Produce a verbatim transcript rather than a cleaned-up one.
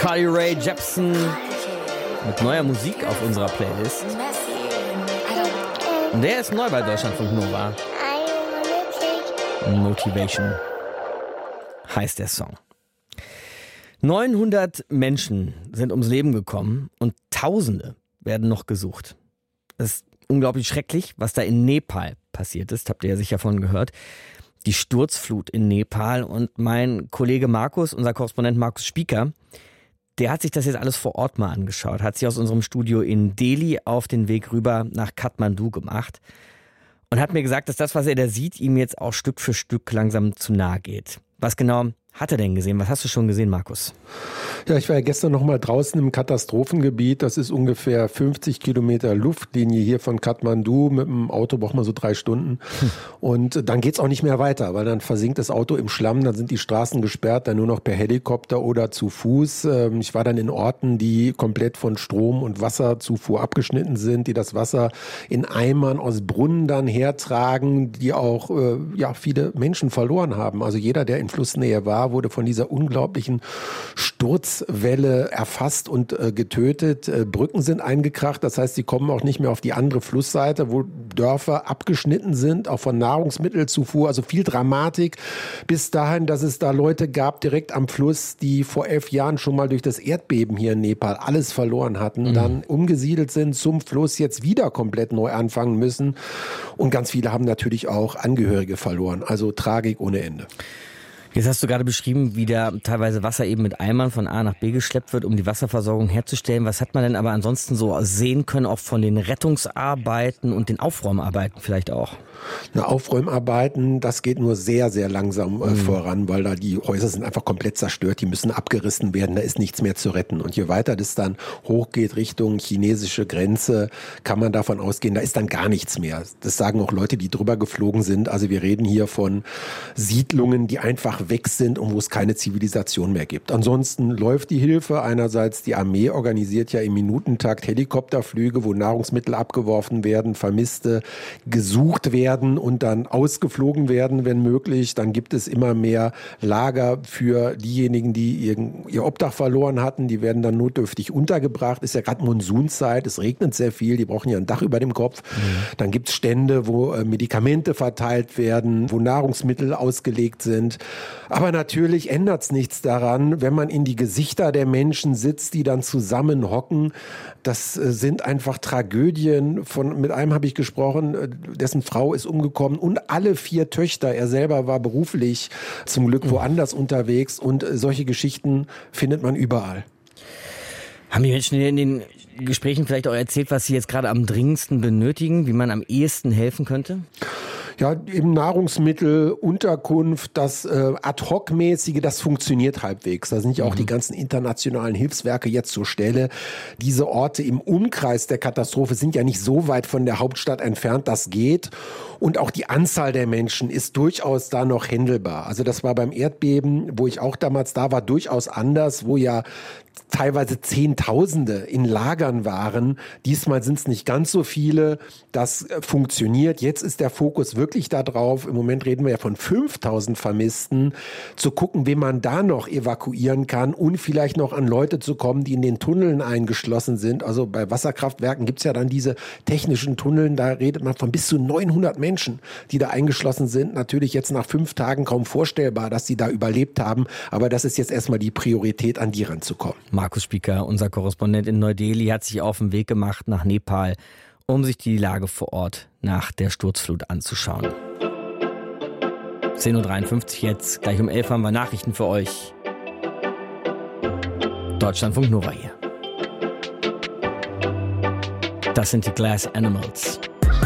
Carly Rae Jepsen mit neuer Musik auf unserer Playlist. Und der ist neu bei Deutschlandfunk Nova. Motivation heißt der Song. neunhundert Menschen sind ums Leben gekommen und Tausende werden noch gesucht. Das ist unglaublich schrecklich, was da in Nepal passiert ist, habt ihr ja sicher von gehört. Die Sturzflut in Nepal, und mein Kollege Markus, unser Korrespondent Markus Spieker, der hat sich das jetzt alles vor Ort mal angeschaut, hat sich aus unserem Studio in Delhi auf den Weg rüber nach Kathmandu gemacht und hat mir gesagt, dass das, was er da sieht, ihm jetzt auch Stück für Stück langsam zu nahe geht. Was genau hat er denn gesehen? Was hast du schon gesehen, Markus? Ja, ich war ja gestern noch mal draußen im Katastrophengebiet. Das ist ungefähr fünfzig Kilometer Luftlinie hier von Kathmandu. Mit dem Auto braucht man so drei Stunden. Hm. Und dann geht's auch nicht mehr weiter, weil dann versinkt das Auto im Schlamm. Dann sind die Straßen gesperrt, dann nur noch per Helikopter oder zu Fuß. Ich war dann in Orten, die komplett von Strom- und Wasserzufuhr abgeschnitten sind, die das Wasser in Eimern aus Brunnen dann hertragen, die auch ja, viele Menschen verloren haben. Also jeder, der in Flussnähe war, wurde von dieser unglaublichen Sturzwelle erfasst und äh, getötet. Äh, Brücken sind eingekracht, das heißt, sie kommen auch nicht mehr auf die andere Flussseite, wo Dörfer abgeschnitten sind, auch von Nahrungsmittelzufuhr, also viel Dramatik, bis dahin, dass es da Leute gab direkt am Fluss, die vor elf Jahren schon mal durch das Erdbeben hier in Nepal alles verloren hatten, mhm. dann umgesiedelt sind zum Fluss, jetzt wieder komplett neu anfangen müssen, und ganz viele haben natürlich auch Angehörige verloren, also Tragik ohne Ende. Jetzt hast du gerade beschrieben, wie da teilweise Wasser eben mit Eimern von A nach B geschleppt wird, um die Wasserversorgung herzustellen. Was hat man denn aber ansonsten so sehen können, auch von den Rettungsarbeiten und den Aufräumarbeiten vielleicht auch? Na, Aufräumarbeiten, das geht nur sehr, sehr langsam äh, mhm. voran, weil da die Häuser sind einfach komplett zerstört, die müssen abgerissen werden, da ist nichts mehr zu retten. Und je weiter das dann hochgeht Richtung chinesische Grenze, kann man davon ausgehen, da ist dann gar nichts mehr. Das sagen auch Leute, die drüber geflogen sind. Also wir reden hier von Siedlungen, die einfach weg sind und wo es keine Zivilisation mehr gibt. Ansonsten läuft die Hilfe. Einerseits die Armee organisiert ja im Minutentakt Helikopterflüge, wo Nahrungsmittel abgeworfen werden, Vermisste gesucht werden und dann ausgeflogen werden, wenn möglich. Dann gibt es immer mehr Lager für diejenigen, die ihr, ihr Obdach verloren hatten. Die werden dann notdürftig untergebracht. Ist ja gerade Monsunzeit, es regnet sehr viel, die brauchen ja ein Dach über dem Kopf. Mhm. Dann gibt es Stände, wo äh, Medikamente verteilt werden, wo Nahrungsmittel ausgelegt sind. Aber natürlich ändert es nichts daran, wenn man in die Gesichter der Menschen sitzt, die dann zusammen hocken. Das äh, sind einfach Tragödien. Von, mit einem habe ich gesprochen, äh, dessen Frau ist umgekommen und alle vier Töchter. Er selber war beruflich zum Glück woanders mhm. unterwegs, und äh, solche Geschichten findet man überall. Haben die Menschen in den Gesprächen vielleicht auch erzählt, was sie jetzt gerade am dringendsten benötigen, wie man am ehesten helfen könnte? Ja, eben Nahrungsmittel, Unterkunft, das äh, Ad-Hoc-mäßige, das funktioniert halbwegs. Da sind ja auch mhm. die ganzen internationalen Hilfswerke jetzt zur Stelle. Diese Orte im Umkreis der Katastrophe sind ja nicht so weit von der Hauptstadt entfernt, das geht. Und auch die Anzahl der Menschen ist durchaus da noch händelbar. Also das war beim Erdbeben, wo ich auch damals da war, durchaus anders, wo ja teilweise Zehntausende in Lagern waren. Diesmal sind es nicht ganz so viele. Das äh, funktioniert. Jetzt ist der Fokus wirklich da drauf. Im Moment reden wir ja von fünftausend Vermissten. Zu gucken, wen man da noch evakuieren kann und vielleicht noch an Leute zu kommen, die in den Tunneln eingeschlossen sind. Also bei Wasserkraftwerken gibt es ja dann diese technischen Tunneln. Da redet man von bis zu neunhundert Menschen, die da eingeschlossen sind. Natürlich jetzt nach fünf Tagen kaum vorstellbar, dass sie da überlebt haben. Aber das ist jetzt erstmal die Priorität, an die ranzukommen. Markus Spieker, unser Korrespondent in Neu-Delhi, hat sich auf den Weg gemacht nach Nepal, um sich die Lage vor Ort nach der Sturzflut anzuschauen. zehn Uhr dreiundfünfzig jetzt, gleich um elf haben wir Nachrichten für euch. Deutschlandfunk Nova hier. Das sind die Glass Animals.